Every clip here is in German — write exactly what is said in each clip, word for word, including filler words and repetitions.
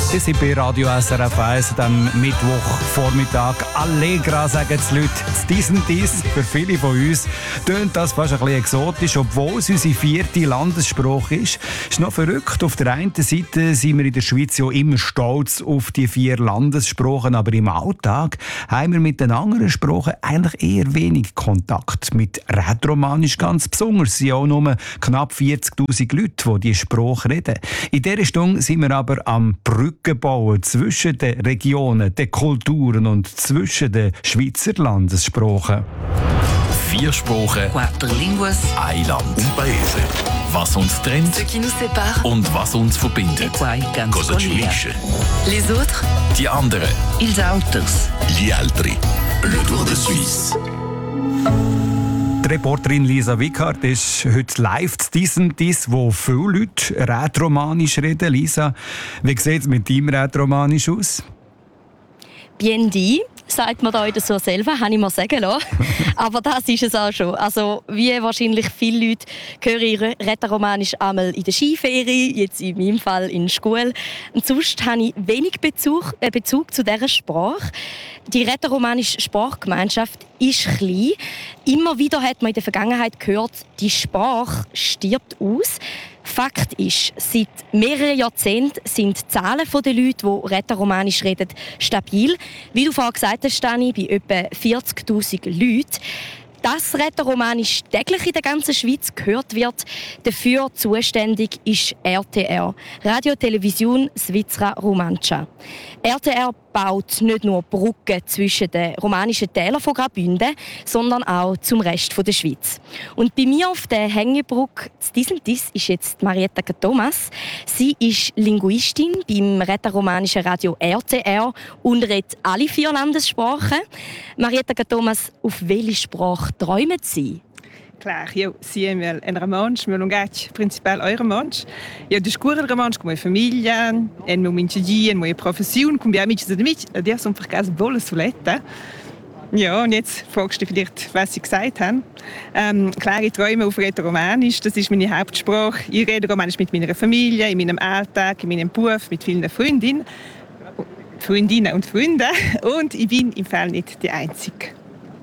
Wir sind bei Radio S R F eins am Mittwochvormittag. Allegra sagen die Leute, dies und dies. Für viele von uns tönt das fast ein bisschen exotisch, obwohl es unsere vierte Landessprache ist. Es ist noch verrückt. Auf der einen Seite sind wir in der Schweiz ja immer stolz auf die vier Landessprachen, aber im Alltag haben wir mit den anderen Sprachen eigentlich eher wenig Kontakt. Mit Rätoromanisch ganz besonders sind auch nur knapp vierzigtausend Leute, die diese Sprache reden. In dieser Stunde sind wir aber am Brücken bauen zwischen den Regionen, den Kulturen und zwischen den Schweizer Landessprachen. Vier Sprachen, Quattro linguas, ein Land. Un paese. Was uns trennt ce qui nous sépare, und was uns verbindet. quai ganz Cosa ci collia. unisce. Les autres, Die anderen. ils autres. Gli altri. Le Tour de Suisse. Die Reporterin Lisa Wickhardt ist heute live zu diesem Dies, wo viele Leute Rätoromanisch reden. Lisa, wie sieht es mit deinem Rätoromanisch aus? Bien dit, sagt man da in der so selber, habe ich mir sagen lassen. Aber das ist es auch schon. Also, wie wahrscheinlich viele Leute höre ich Rätoromanisch einmal in der Skiferie, jetzt in meinem Fall in der Schule. Und sonst habe ich wenig Bezug, äh, Bezug zu dieser Sprache. Die rätoromanische Sprachgemeinschaft ist klein. Immer wieder hat man in der Vergangenheit gehört, die Sprache stirbt aus. Fakt ist, seit mehreren Jahrzehnten sind die Zahlen der Leute, die Rätoromanisch reden, stabil. Wie du vorhin gesagt hast, Stani, bei etwa vierzigtausend Leuten. Dass Rätoromanisch täglich in der ganzen Schweiz gehört wird, dafür zuständig ist R T R, Radio Television Svizra Romancia. R T R baut nicht nur Brücken zwischen den romanischen Tälern von Graubünden, sondern auch zum Rest der Schweiz. Und bei mir auf der Hängebrücke zu diesem Dies ist jetzt Marietta Thomas. Sie ist Linguistin beim rätoromanischen Radio R T R und redet alle vier Landessprachen. Marietta Thomas, auf welche Sprache träumen Sie? Claro, eu siamo em Romansch, meu lugar principal é Romansch. Eu descubro Romansch com a minha família, em meu dia, em minha profissão, com meus amigos e amigas. Die sind für ganz bolle Solette. Ja, und jetzt fragst du vielleicht, was sie gesagt haben. Ähm, klar, ich träume auf Rätoromanisch, das ist meine Hauptsprache. Ich rede Romanisch mit meiner Familie, in meinem Alltag, in meinem Beruf, mit vielen Freundinnen, Freundinnen und Freunden. Und ich bin im Fall nicht die Einzige.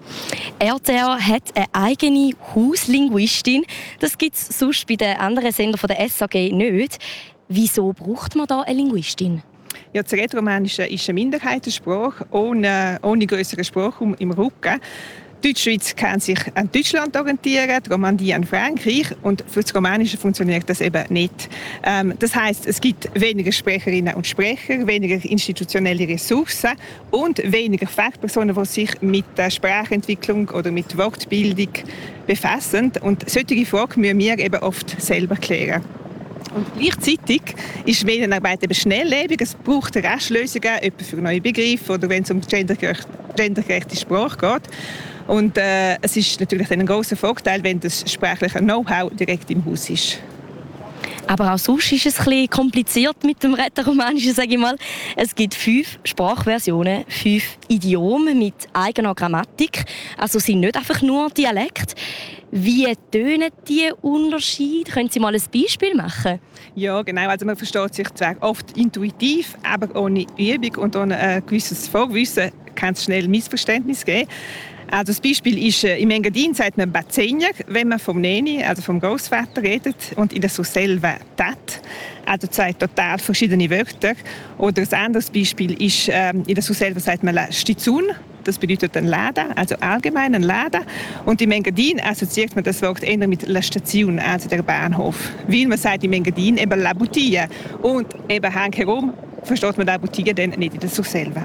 R T R hat eine eigene Hauslinguistin. Das gibt es sonst bei den anderen Sendern der S A G nicht. Wieso braucht man da eine Linguistin? Ja, das Rätoromanische ist eine Minderheitensprache, ohne, ohne größeren Sprachraum im Rücken. Die Deutschschweiz kann sich an Deutschland orientieren, die Romandie an Frankreich, und für das Romanische funktioniert das eben nicht. Ähm, das heisst, es gibt weniger Sprecherinnen und Sprecher, weniger institutionelle Ressourcen und weniger Fachpersonen, die sich mit der Sprachentwicklung oder mit Wortbildung befassen. Und solche Fragen müssen wir eben oft selber klären. Und gleichzeitig ist Medienarbeit eben schnelllebig. Es braucht rasch Lösungen, etwa für neue Begriffe oder wenn es um gendergerechte, gendergerechte Sprache geht. Und äh, es ist natürlich ein grosser Vorteil, wenn das sprachliche Know-how direkt im Haus ist. Aber auch sonst ist es ein bisschen kompliziert mit dem Rätoromanischen, sage ich mal. Es gibt fünf Sprachversionen, fünf Idiome mit eigener Grammatik. Also sind nicht einfach nur Dialekt. Wie tönen die Unterschiede? Können Sie mal ein Beispiel machen? Ja, genau. Also man versteht sich zwar oft intuitiv, aber ohne Übung und ohne ein gewisses Vorwissen kann es schnell Missverständnisse geben. Also das Beispiel ist, äh, im Engadin sagt man Bazzenjer, wenn man vom Neni, also vom Großvater redet, und in der Surselva Tat, also zwei total verschiedene Wörter. Oder ein anderes Beispiel ist, äh, in der Surselva sagt man La Stizun, das bedeutet ein Laden, also allgemein ein Laden. Und im Engadin assoziiert man das Wort eher mit La Station, also der Bahnhof. Weil man sagt im Engadin eben La Boutique. Und eben herum versteht man La Boutique dann nicht in der Surselva.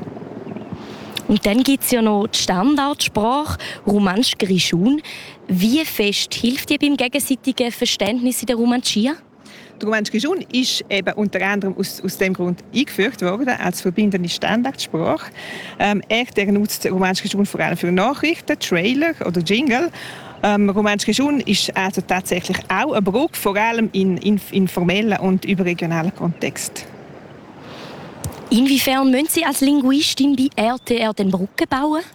Und dann gibt es ja noch die Standardsprache Romansch Grischun. Wie fest hilft die beim gegenseitigen Verständnis in der Romanschia? Der Romansch Grischun ist eben unter anderem aus, aus dem Grund eingeführt worden als verbindende Standardsprache. Ähm, er der nutzt Romansch Grischun vor allem für Nachrichten, Trailer oder Jingle. Ähm, Romansch Grischun ist also tatsächlich auch ein Brücke, vor allem in, in informellen und überregionalen Kontext. Inwiefern müssen Sie als Linguistin bei R T R den Brücken bauen?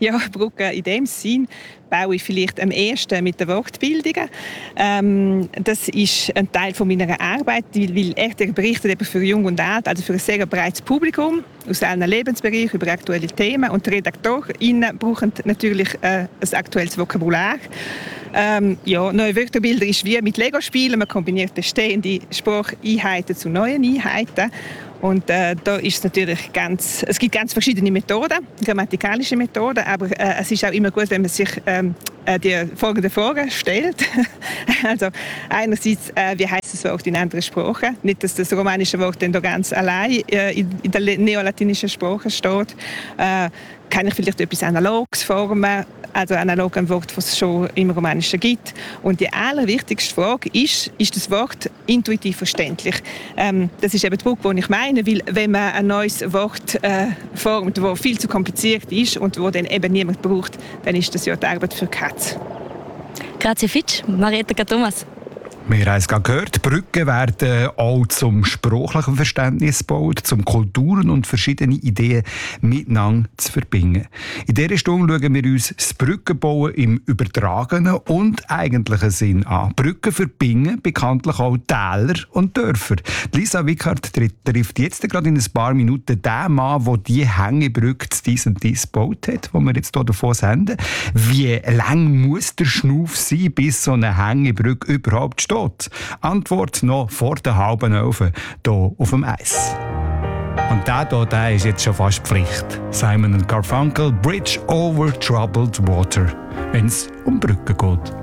Ja, Brücken in dem Sinn baue ich vielleicht am ersten mit den Wortbildungen. Ähm, das ist ein Teil von meiner Arbeit, weil er berichtet eben für Jung und Alt, also für ein sehr breites Publikum aus allen Lebensbereichen über aktuelle Themen. Und die RedaktorInnen brauchen natürlich äh, ein aktuelles Vokabular. Ähm, ja, neue Wörterbilder ist wie mit Lego-Spielen. Man kombiniert bestehende Spracheinheiten zu neuen Einheiten. Und äh, da ist es natürlich ganz, es gibt ganz verschiedene Methoden, grammatikalische Methoden, aber äh, es ist auch immer gut, wenn man sich ähm, äh, die folgende Frage stellt. Also einerseits, äh, wie heißt das Wort in anderen Sprachen? Nicht, dass das romanische Wort dann da ganz allein äh, in, in der neolatinischen Sprache steht. Äh, kann ich vielleicht etwas Analoges formen, also analog ein Wort, das es schon im Romanischen gibt. Und die allerwichtigste Frage ist, ist das Wort intuitiv verständlich? Ähm, das ist eben die Brücke, die ich meine, weil wenn man ein neues Wort äh, formt, das viel zu kompliziert ist und wo dann eben niemand braucht, dann ist das ja die Arbeit für Katz. Grazie Fitsch, Marietta Thomas. Wir haben es gerade gehört, Brücken werden auch zum sprachlichen Verständnis gebaut, zum Kulturen und verschiedene Ideen miteinander zu verbinden. In dieser Stunde schauen wir uns das Brückenbauen im übertragenen und eigentlichen Sinn an. Brücken verbinden bekanntlich auch Täler und Dörfer. Lisa Wickhardt trifft jetzt gerade in ein paar Minuten den Mann, der die Hängebrücke zu dies und dies gebaut hat, die wir jetzt hier davon senden. Wie lang muss der Schnuff sein, bis so eine Hängebrücke überhaupt steht? Antwort noch vor der halben Elf hier auf dem Eis. Und der hier, der ist jetzt schon fast Pflicht. Simon und Garfunkel, Bridge over Troubled Water, wenn es um Brücken geht.